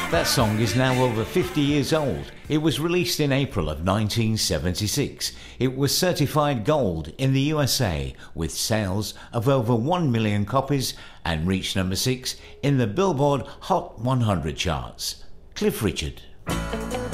That song is now over 50 years old. It was released in April of 1976. It was certified gold in the USA with sales of over 1 million copies and reached number 6 in the Billboard Hot 100 charts. Cliff Richard.